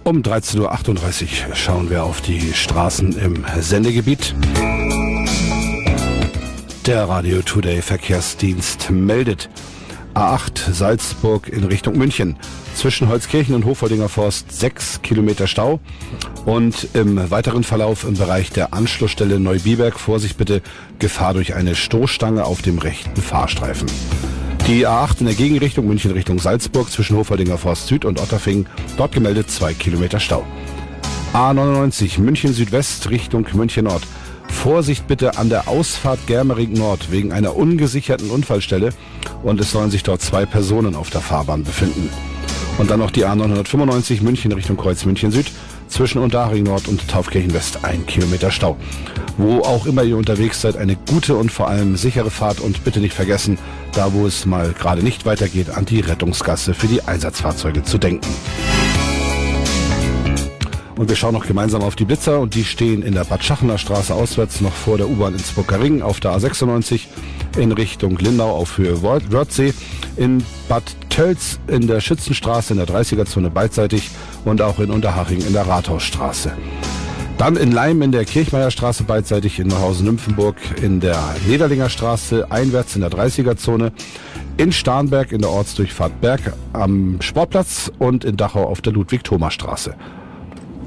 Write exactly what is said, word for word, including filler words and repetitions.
Um dreizehn Uhr achtunddreißig schauen wir auf die Straßen im Sendegebiet. Der Radio Today Verkehrsdienst meldet A acht Salzburg in Richtung München. Zwischen Holzkirchen und Hofoldinger Forst sechs Kilometer Stau. Und im weiteren Verlauf im Bereich der Anschlussstelle Neubiberg, Vorsicht bitte, Gefahr durch eine Stoßstange auf dem rechten Fahrstreifen. Die A acht in der Gegenrichtung München Richtung Salzburg zwischen Hofoldinger Forst Süd und Otterfingen, dort gemeldet zwei Kilometer Stau. A neunundneunzig München Südwest Richtung München Nord. Vorsicht bitte an der Ausfahrt Germering Nord wegen einer ungesicherten Unfallstelle und es sollen sich dort zwei Personen auf der Fahrbahn befinden. Und dann noch die A neunhundertfünfundneunzig München Richtung Kreuz München Süd zwischen Unterhaching Nord und Taufkirchen West ein Kilometer Stau. Wo auch immer ihr unterwegs seid, eine gute und vor allem sichere Fahrt und bitte nicht vergessen, da wo es mal gerade nicht weitergeht, an die Rettungsgasse für die Einsatzfahrzeuge zu denken. Und wir schauen noch gemeinsam auf die Blitzer und die stehen in der Bad Schachener Straße auswärts noch vor der U-Bahn Innsbrucker Ring auf der A sechsundneunzig in Richtung Lindau auf Höhe Wörthsee, in Bad Tölz in der Schützenstraße in der dreißiger-Zone beidseitig und auch in Unterhaching in der Rathausstraße. Dann in Leim in der Kirchmeierstraße beidseitig, in Neuhausen-Nymphenburg in der Nederlinger Straße einwärts in der dreißiger-Zone, in Starnberg in der Ortsdurchfahrt Berg am Sportplatz und in Dachau auf der Ludwig-Thoma-Straße.